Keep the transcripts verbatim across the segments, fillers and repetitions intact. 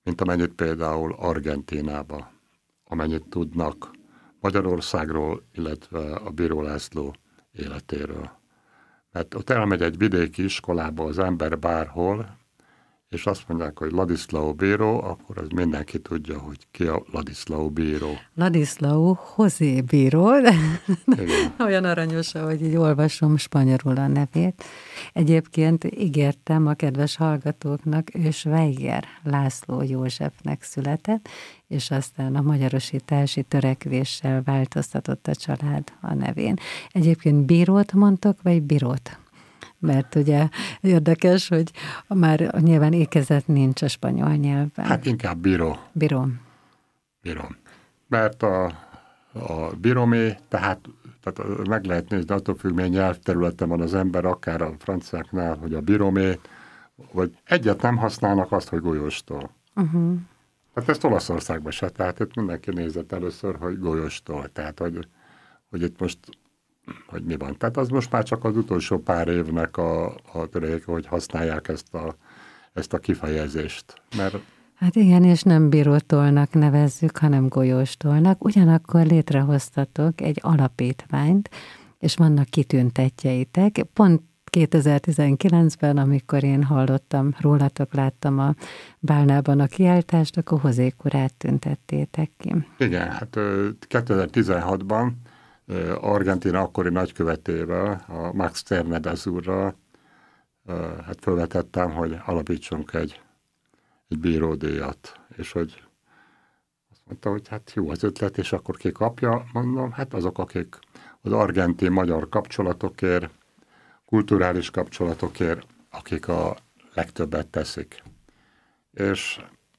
mint amennyit például Argentínában, amennyit tudnak Magyarországról, illetve a Bíró László életéről. Mert ott elmegy egy vidéki iskolába az ember bárhol, és azt mondják, hogy Ladislao bíró, akkor az mindenki tudja, hogy ki a Ladislao bíró. Ladislao José bíró, de olyan aranyos, hogy így olvasom spanyolul a nevét. Egyébként ígértem a kedves hallgatóknak, ő Schweiger László Józsefnek született, és aztán a magyarosítási törekvéssel változtatott a család a nevén. Egyébként bírót mondtok, vagy bírót? Mert ugye érdekes, hogy már nyilván ékezet nincs a spanyol nyelvben. Hát inkább bíró. Bíró. Bíró. Mert a, a bíromé, tehát, tehát meg lehet nézni, attól függ, milyen nyelvterületen van az ember, akár a franciáknál, hogy a bíromé, vagy egyet nem használnak azt, hogy golyóstól. Uh-huh. Tehát ezt Olaszországban se, tehát itt mindenki nézett először, hogy golyóstól. Tehát, hogy, hogy itt most hogy mi van. Tehát az most már csak az utolsó pár évnek a, a töréke, hogy használják ezt a, ezt a kifejezést. Mert hát igen, és nem bírótolnak nevezzük, hanem golyóstolnak. Ugyanakkor létrehoztatok egy alapítványt, és vannak kitüntetjeitek. Pont kétezer-tizenkilencben, amikor én hallottam rólatok, láttam a Bálnában a kiáltást, akkor José Curát tüntettétek ki. Igen, hát kétezer-tizenhatban Argentína akkori nagykövetével, a Max Cernedas úrral, hát felvetettem, hogy alapítsunk egy, egy bíródíjat, és hogy azt mondta, hogy hát jó az ötlet, és akkor ki kapja, mondom, hát azok, akik az argentin-magyar kapcsolatokért, kulturális kapcsolatokért, akik a legtöbbet teszik. És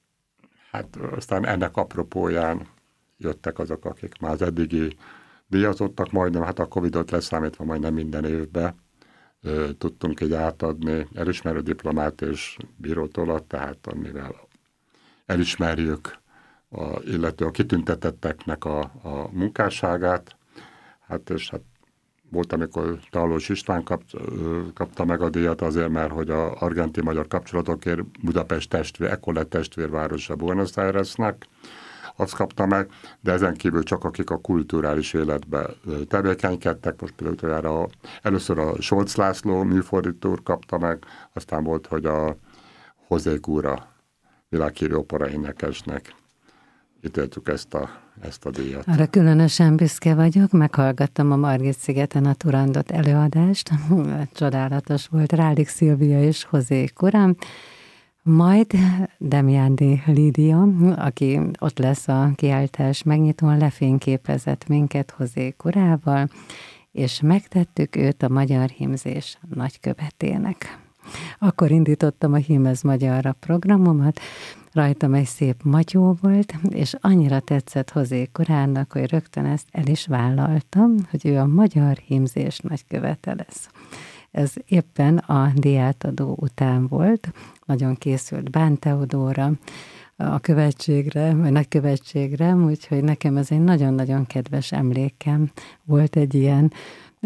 hát aztán ennek apropóján jöttek azok, akik már az eddigi díjazottak, majdnem, hát a Covidot leszámítva majdnem minden évben ö, tudtunk egy átadni elismerő diplomát és bírótolat, tehát amivel elismerjük a, illetve a kitüntetetteknek a, a munkásságát. Hát és hát volt, amikor Talós István kap, kapta meg a díjat azért, mert hogy a argentin-magyar kapcsolatokért Budapest testvér, ekkor lett testvérvárosa Buenos Airesnek, azt kapta meg, de ezen kívül csak akik a kulturális életbe tevékenykedtek, most például a, először a Scholz László műfordító úr kapta meg, aztán volt, hogy a José Cura világhírű opera énekesnek ítéltük ezt a, ezt a díjat. Arra különösen büszke vagyok, meghallgattam a Margit-szigeten a Turandot előadást, csodálatos volt, Rálik Szilvia és José Cura, majd Demjándi Lídia, aki ott lesz a kiáltás megnyitón, lefényképezett minket José Curával, és megtettük őt a magyar hímzés nagykövetének. Akkor indítottam a Hímez Magyarra programomat, rajtam egy szép matyó volt, és annyira tetszett José Curának, hogy rögtön ezt el is vállaltam, hogy ő a magyar hímzés nagykövete lesz. Ez éppen a díjátadó után volt, nagyon készült Bán Teodóra a követségre, vagy nagykövetségre, úgyhogy nekem ez egy nagyon-nagyon kedves emlékem volt egy ilyen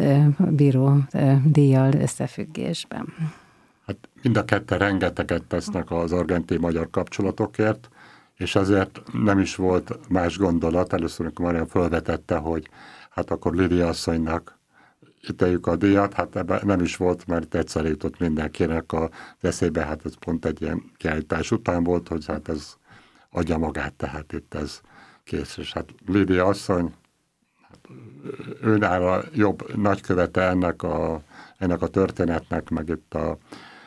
bíró díjjal összefüggésben. Hát mind a ketten rengeteget tesznek az argentin-magyar kapcsolatokért, és ezért nem is volt más gondolat. Először, amikor Marian felvetette, hogy hát akkor Lidia asszonynak ítéljük a díjat, hát ebben nem is volt, mert egyszer jutott mindenkinek az eszébe, hát ez pont egy ilyen kiállítás után volt, hogy hát ez adja magát, tehát itt ez kész. És hát Lidia asszony, hát őnála jobb nagykövete ennek a, ennek a történetnek, meg itt a,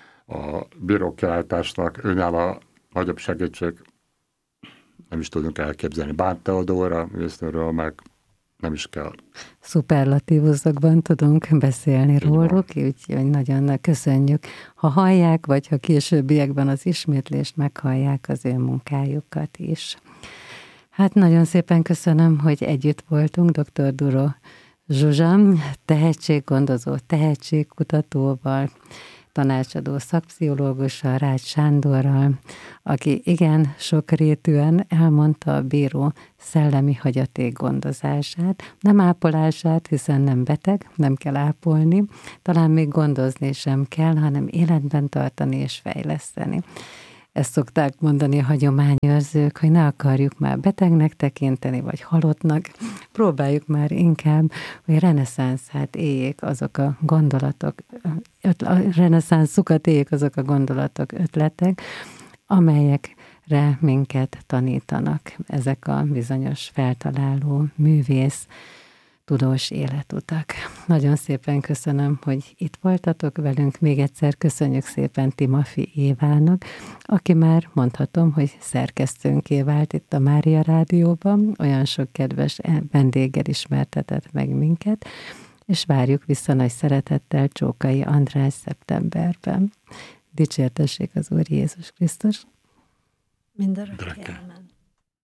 a bírókiállításnak, őnála nagyobb segítség nem is tudunk elképzelni. Bán Teodóra, miniszterről meg nem is kell. Szuperlatívusokban tudunk beszélni így róluk, úgyhogy nagyon köszönjük. Ha hallják, vagy ha későbbiekben az ismétlést meghallják, az ő munkájukat is. Hát nagyon szépen köszönöm, hogy együtt voltunk doktor Duro Zsuzsa, tehetséggondozó, tehetségkutatóval, tanácsadó szakpszichológussal, Rácz Sándorral, aki igen sokrétűen elmondta a bíró szellemi hagyaték gondozását, nem ápolását, hiszen nem beteg, nem kell ápolni, talán még gondozni sem kell, hanem életben tartani és fejleszteni. ezt szokták mondani a hagyományőrzők, hogy ne akarjuk már betegnek tekinteni, vagy halottnak. Próbáljuk már inkább, hogy reneszánszát éljék azok a gondolatok, ötl- a reneszánszukat éljék azok a gondolatok, ötletek, amelyekre minket tanítanak ezek a bizonyos feltaláló művész, tudós életutak. Nagyon szépen köszönöm, hogy itt voltatok velünk. Még egyszer köszönjük szépen Timofy Évának, aki már mondhatom, hogy szerkesztőnké vált itt a Mária Rádióban. Olyan sok kedves vendéggel ismertetett meg minket, és várjuk vissza nagy szeretettel Csókai András szeptemberben. Dicsértessék az Úr Jézus Krisztus! Mindörökké. Amen.